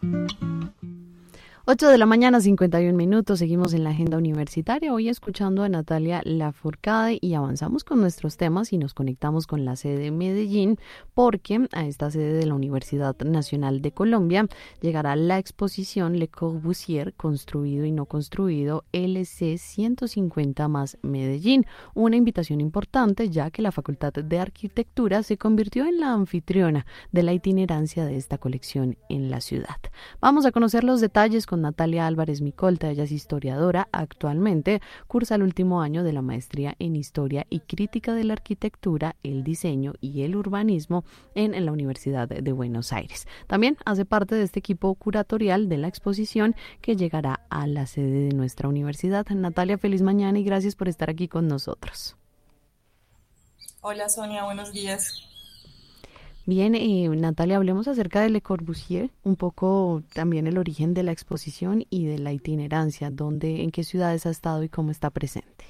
8 de la mañana, 51 minutos, seguimos en la agenda universitaria, hoy escuchando a Natalia Lafourcade y avanzamos con nuestros temas y nos conectamos con la sede de Medellín porque a esta sede de la Universidad Nacional de Colombia llegará la exposición Le Corbusier, construido y no construido, LC 150 más Medellín, una invitación importante ya que la Facultad de Arquitectura se convirtió en la anfitriona de la itinerancia de esta colección en la ciudad. Vamos a conocer los detalles con Natalia Álvarez Micolta. Ella es historiadora, actualmente cursa el último año de la maestría en Historia y Crítica de la Arquitectura, el Diseño y el Urbanismo en la Universidad de Buenos Aires. También hace parte de este equipo curatorial de la exposición que llegará a la sede de nuestra universidad. Natalia, feliz mañana y gracias por estar aquí con nosotros. Hola Sonia, buenos días. Bien, Natalia, hablemos acerca de Le Corbusier, un poco también el origen de la exposición y de la itinerancia, en qué ciudades ha estado y cómo está presente.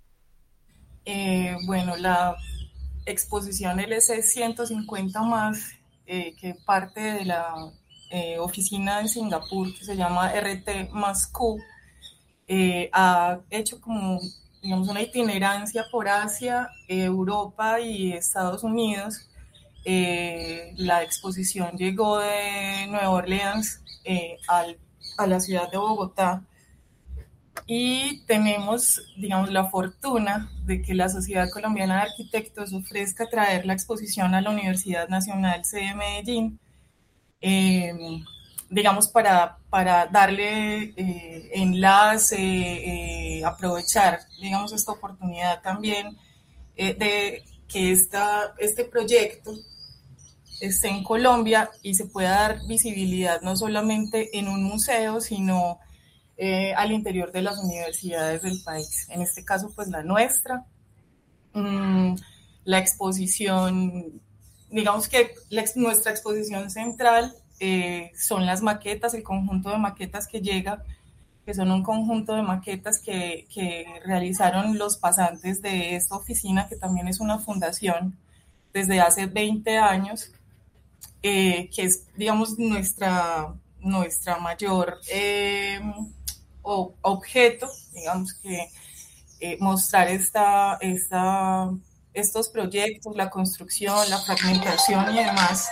Bueno, la exposición LC 150 más, que parte de la oficina en Singapur que se llama RT más Q, ha hecho como, digamos, una itinerancia por Asia, Europa y Estados Unidos. La exposición llegó de Nueva Orleans a la ciudad de Bogotá y tenemos, digamos, la fortuna de que la Sociedad Colombiana de Arquitectos ofrezca traer la exposición a la Universidad Nacional sede de Medellín, digamos, para darle enlace, aprovechar, digamos, esta oportunidad también de que este proyecto esté en Colombia y se pueda dar visibilidad no solamente en un museo, sino al interior de las universidades del país. En este caso, pues la nuestra. La exposición, digamos que nuestra exposición central son las maquetas, el conjunto de maquetas que llega, que son un conjunto de maquetas que realizaron los pasantes de esta oficina, que también es una fundación desde hace 20 años, que es, digamos, nuestra mayor objeto, digamos que mostrar estos proyectos, la construcción, la fragmentación y demás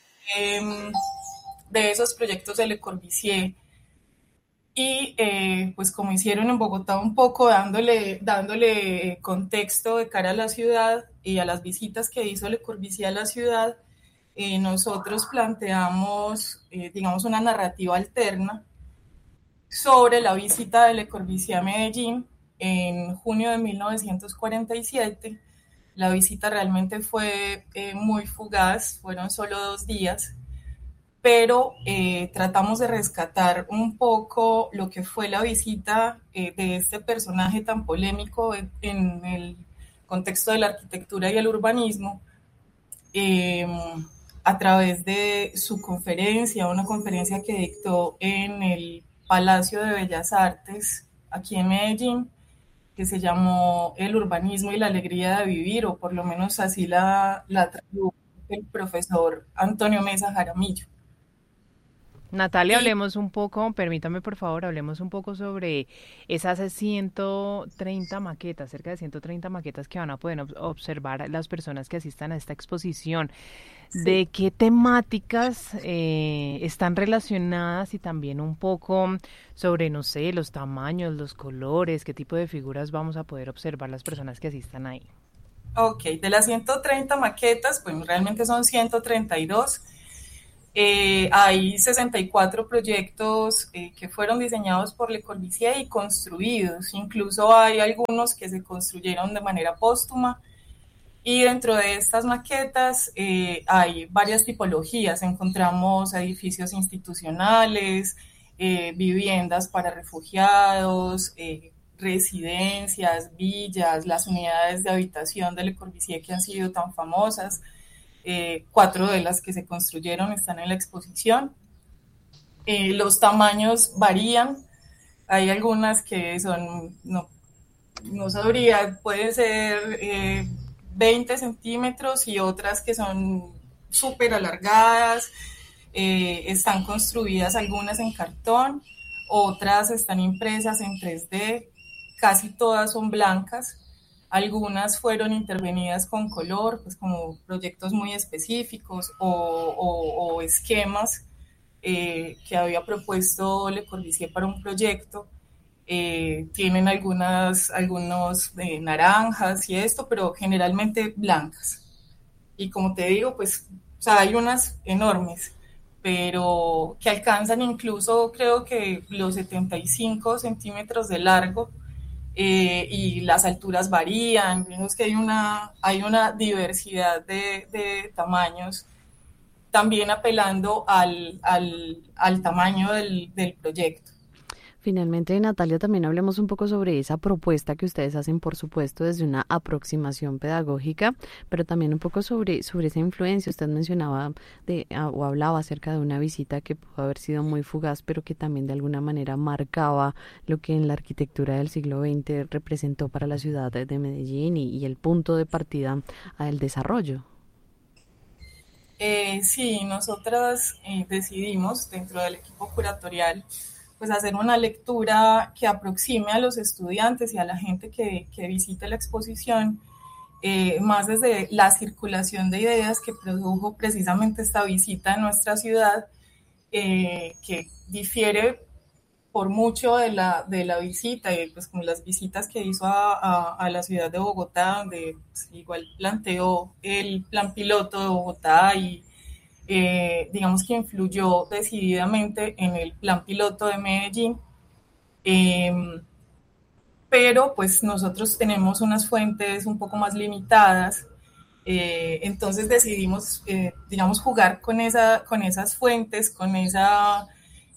de esos proyectos de Le Corbusier. Y pues como hicieron en Bogotá un poco, dándole contexto de cara a la ciudad y a las visitas que hizo Le Corbusier a la ciudad, nosotros planteamos, digamos, una narrativa alterna sobre la visita de Le Corbusier a Medellín en junio de 1947. La visita realmente fue muy fugaz, fueron solo 2 días, pero tratamos de rescatar un poco lo que fue la visita de este personaje tan polémico en el contexto de la arquitectura y el urbanismo, a través de su conferencia, una conferencia que dictó en el Palacio de Bellas Artes, aquí en Medellín, que se llamó El urbanismo y la alegría de vivir, o por lo menos así la tradujo el profesor Antonio Mesa Jaramillo. Natalia, Y hablemos un poco, permítame por favor, hablemos un poco sobre esas 130 maquetas, cerca de 130 maquetas que van a poder observar las personas que asistan a esta exposición. sí, ¿De qué temáticas están relacionadas y también un poco sobre, no sé, los tamaños, los colores, qué tipo de figuras vamos a poder observar las personas que asistan ahí? ok, de las 130 maquetas, pues realmente son 132. Hay 64 proyectos que fueron diseñados por Le Corbusier y construidos. Incluso hay algunos que se construyeron de manera póstuma. Y dentro de estas maquetas hay varias tipologías. Encontramos edificios institucionales, viviendas para refugiados, residencias, villas, las unidades de habitación de Le Corbusier que han sido tan famosas. 4 de las que se construyeron están en la exposición. Los tamaños varían. Hay algunas que son, no sabría, pueden ser 20 centímetros y otras que son súper alargadas. están construidas algunas en cartón, otras están impresas en 3D, casi todas son blancas, algunas fueron intervenidas con color, pues como proyectos muy específicos o esquemas que había propuesto Le Corbusier para un proyecto. Tienen algunos naranjas y esto, pero generalmente blancas. Y como te digo, pues, o sea, hay unas enormes, pero que alcanzan incluso, creo que los 75 centímetros de largo, y las alturas varían. Vemos que hay una diversidad de tamaños, también apelando al tamaño del proyecto. Finalmente, Natalia, también hablemos un poco sobre esa propuesta que ustedes hacen, por supuesto, desde una aproximación pedagógica, pero también un poco sobre esa influencia. Usted mencionaba o hablaba acerca de una visita que pudo haber sido muy fugaz, pero que también de alguna manera marcaba lo que en la arquitectura del siglo XX representó para la ciudad de Medellín y el punto de partida al desarrollo. Sí, nosotras decidimos dentro del equipo curatorial pues hacer una lectura que aproxime a los estudiantes y a la gente que visite la exposición, más desde la circulación de ideas que produjo precisamente esta visita a nuestra ciudad, que difiere por mucho de la visita, y pues como las visitas que hizo a la ciudad de Bogotá, donde pues, igual planteó el plan piloto de Bogotá y digamos que influyó decididamente en el plan piloto de Medellín, pero pues nosotros tenemos unas fuentes un poco más limitadas, entonces decidimos, digamos, jugar con esas fuentes, con esa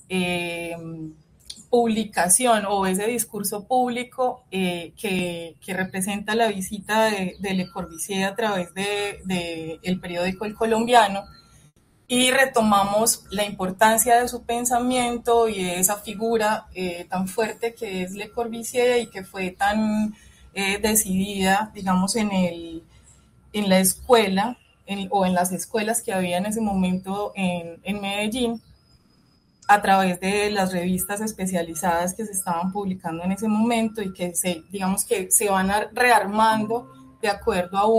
publicación o ese discurso público que representa la visita de Le Corbusier a través del periódico El Colombiano, y retomamos la importancia de su pensamiento y de esa figura tan fuerte que es Le Corbusier y que fue tan decidida, digamos, en la escuela o en las escuelas que había en ese momento en Medellín, a través de las revistas especializadas que se estaban publicando en ese momento y que digamos que se van rearmando de acuerdo a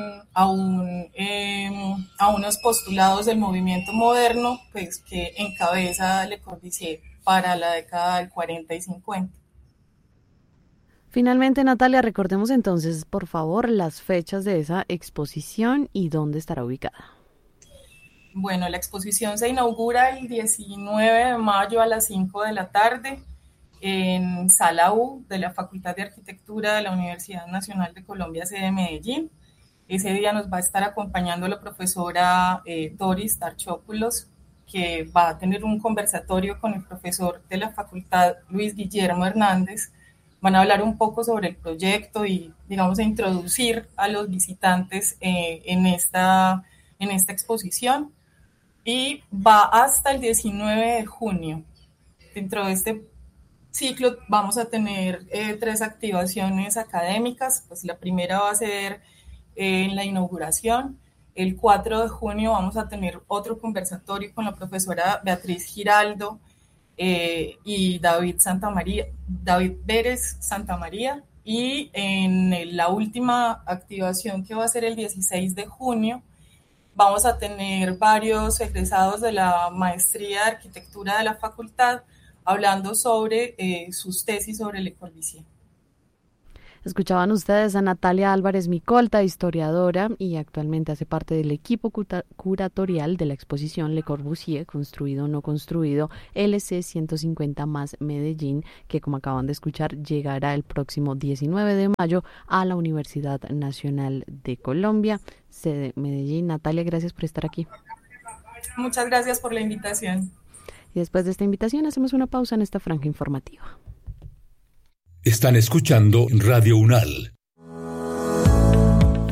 unos postulados del movimiento moderno, pues que encabeza Le Corbusier para la década del 40 y 50. Finalmente, Natalia, recordemos entonces, por favor, las fechas de esa exposición y dónde estará ubicada. Bueno, la exposición se inaugura el 19 de mayo a las 5 de la tarde en Sala U de la Facultad de Arquitectura de la Universidad Nacional de Colombia, sede Medellín. Ese día nos va a estar acompañando la profesora Doris Tarchopoulos, que va a tener un conversatorio con el profesor de la facultad, Luis Guillermo Hernández. Van a hablar un poco sobre el proyecto y, digamos, a introducir a los visitantes en esta exposición. Y va hasta el 19 de junio. Dentro de este ciclo vamos a tener 3 activaciones académicas. Pues la primera va a ser en la inauguración. El 4 de junio vamos a tener otro conversatorio con la profesora Beatriz Giraldo y David Vélez Santamaría. Y en la última activación, que va a ser el 16 de junio, vamos a tener varios egresados de la maestría de arquitectura de la facultad hablando sobre sus tesis sobre Le Corbusier. Escuchaban ustedes a Natalia Álvarez Micolta, historiadora, y actualmente hace parte del equipo curatorial de la exposición Le Corbusier, construido o no construido, LC 150 más Medellín, que como acaban de escuchar, llegará el próximo 19 de mayo a la Universidad Nacional de Colombia, sede Medellín. Natalia, gracias por estar aquí. Muchas gracias por la invitación. Y después de esta invitación hacemos una pausa en esta franja informativa. Están escuchando Radio UNAL.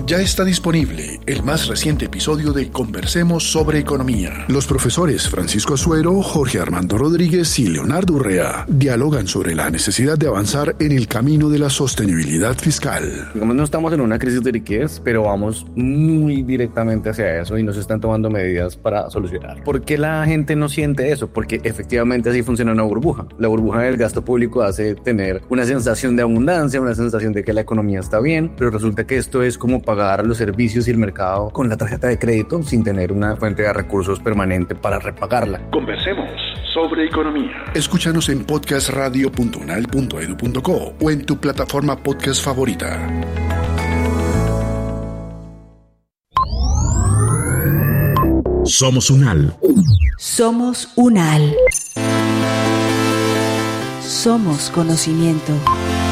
Ya está disponible el más reciente episodio de Conversemos sobre Economía. Los profesores Francisco Azuero, Jorge Armando Rodríguez y Leonardo Urrea dialogan sobre la necesidad de avanzar en el camino de la sostenibilidad fiscal. Digamos, no estamos en una crisis de liquidez, pero vamos muy directamente hacia eso y no se están tomando medidas para solucionar. ¿Por qué la gente no siente eso? Porque efectivamente así funciona una burbuja. La burbuja del gasto público hace tener una sensación de abundancia, una sensación de que la economía está bien, pero resulta que esto es como pagar los servicios y el mercado con la tarjeta de crédito sin tener una fuente de recursos permanente para repagarla. Conversemos sobre economía. Escúchanos en podcastradio.unal.edu.co o en tu plataforma podcast favorita. Somos UNAL. Somos UNAL. Somos conocimiento.